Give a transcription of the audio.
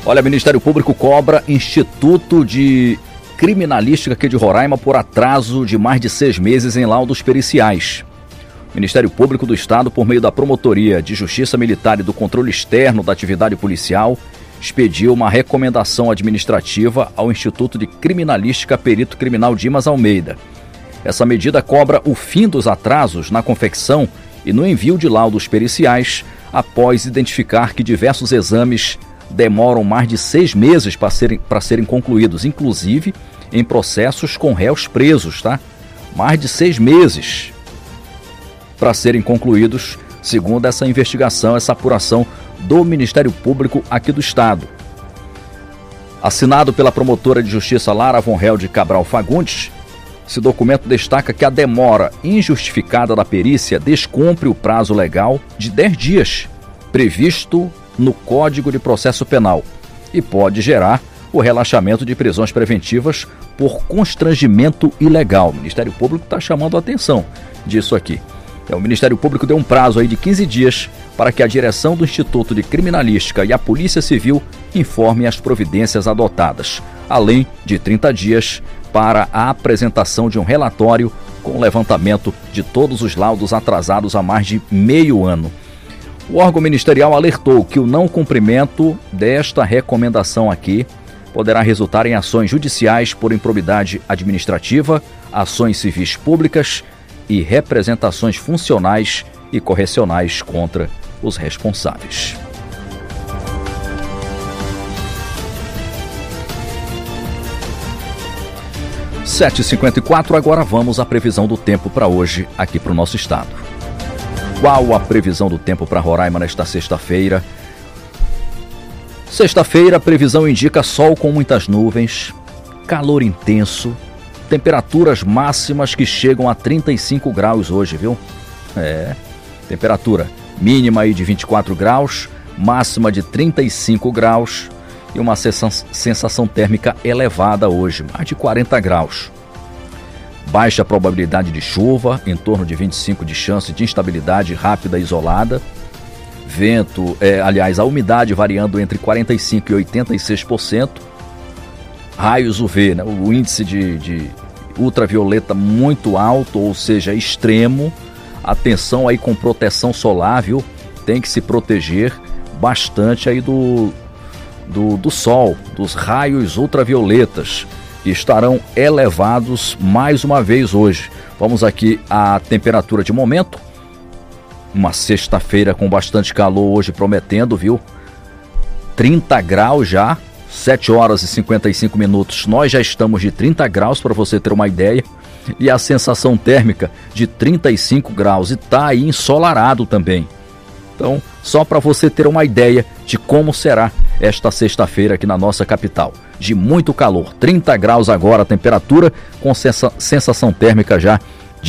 Olha, Ministério Público cobra Instituto de Criminalística aqui de Roraima por atraso de mais de 6 meses em laudos periciais. O Ministério Público do Estado, por meio da Promotoria de Justiça Militar e do Controle Externo da Atividade Policial, expediu uma recomendação administrativa ao Instituto de Criminalística Perito Criminal Dimas Almeida. Essa medida cobra o fim dos atrasos na confecção e no envio de laudos periciais após identificar que diversos exames demoram mais de 6 meses para serem concluídos, inclusive em processos com réus presos, tá? Mais de 6 meses para serem concluídos, segundo essa investigação, essa apuração do Ministério Público aqui do Estado. Assinado pela promotora de justiça Lara Von Held Cabral Fagundes, esse documento destaca que a demora injustificada da perícia descumpre o prazo legal de 10 dias, previsto no Código de Processo Penal, e pode gerar o relaxamento de prisões preventivas por constrangimento ilegal. O Ministério Público está chamando a atenção disso aqui. O Ministério Público deu um prazo aí de 15 dias para que a direção do Instituto de Criminalística e a Polícia Civil informem as providências adotadas, além de 30 dias para a apresentação de um relatório com o levantamento de todos os laudos atrasados há mais de meio ano. O órgão ministerial alertou que o não cumprimento desta recomendação aqui poderá resultar em ações judiciais por improbidade administrativa, ações civis públicas e representações funcionais e correcionais contra os responsáveis. – 7h54, agora vamos à previsão do tempo para hoje aqui para o nosso estado. Qual a previsão do tempo para Roraima nesta sexta-feira? Sexta-feira, a previsão indica sol com muitas nuvens, calor intenso, temperaturas máximas que chegam a 35 graus hoje, viu? Temperatura mínima aí de 24 graus, máxima de 35 graus e uma sensação térmica elevada hoje, mais de 40 graus. Baixa probabilidade de chuva, em torno de 25% de chance de instabilidade rápida e isolada. Vento, a umidade variando entre 45% e 86%. Raios UV, né? O índice de ultravioleta muito alto, ou seja, extremo. Atenção aí com proteção solar, viu? Tem que se proteger bastante aí do sol, dos raios ultravioletas, que estarão elevados mais uma vez hoje. Vamos aqui à temperatura de momento. Uma sexta-feira com bastante calor hoje prometendo, viu? 30 graus já, 7 horas e 55 minutos. Nós já estamos de 30 graus, para você ter uma ideia. E a sensação térmica de 35 graus. E está aí ensolarado também. Então, só para você ter uma ideia de como será esta sexta-feira aqui na nossa capital. De muito calor, 30 graus agora a temperatura, com sensação térmica já